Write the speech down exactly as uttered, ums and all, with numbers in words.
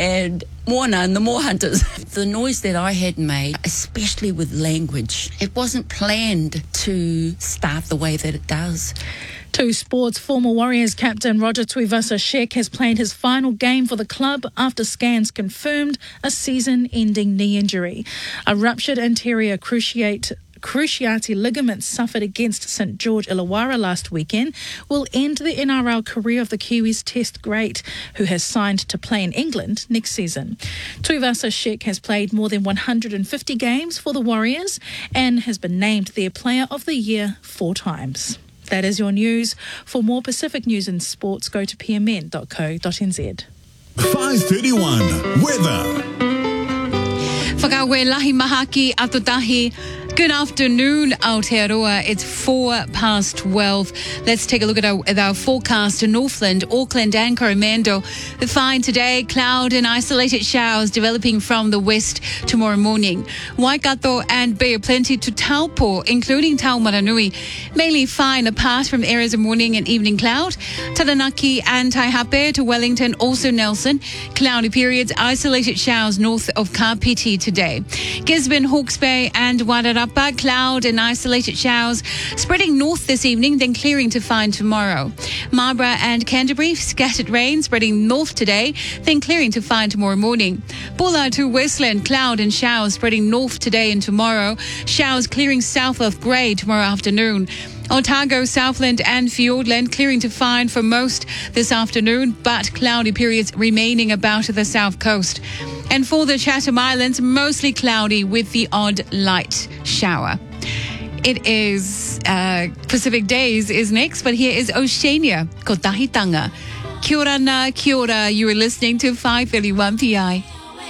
and Moana and the Moorhunters. The noise that I had made, especially with language, it wasn't planned to start the way that it does. To sports, former Warriors captain Roger Tuivasa-Sheck has played his final game for the club after scans confirmed a season-ending knee injury. A ruptured anterior cruciate cruciate ligament suffered against St George Illawarra last weekend will end the N R L career of the Kiwis Test great, who has signed to play in England next season. Tuivasa-Sheck has played more than one hundred fifty games for the Warriors and has been named their Player of the Year four times. That is your news. For more Pacific news and sports, go to p m n dot co dot n z. five thirty-one Weather. Whakaue lahi mahaki atotahi. Good afternoon, Aotearoa. It's four past twelve. Let's take a look at our, at our forecast in Northland, Auckland and Coromandel. Fine today, cloud and isolated showers developing from the west tomorrow morning. Waikato and Bay of Plenty to Taupo, including Taumaranui. Mainly fine apart from areas of morning and evening cloud. Taranaki and Taihape to Wellington, also Nelson. Cloudy periods, isolated showers north of Kapiti today. Gisborne, Hawke's Bay and Wairarapa, cloud and isolated showers spreading north this evening, then clearing to fine tomorrow. Marlborough and Canterbury, scattered rain spreading north today, then clearing to fine tomorrow morning. Bulla to Westland, cloud and showers spreading north today and tomorrow. Showers clearing south of Grey tomorrow afternoon. Otago, Southland and Fiordland clearing to fine for most this afternoon, but cloudy periods remaining about the south coast. And for the Chatham Islands, mostly cloudy with the odd light shower. It is uh, Pacific Days is next, but here is Oceania, Ko Tahitanga. Kia ora na, kia ora. You are listening to five thirty-one P I.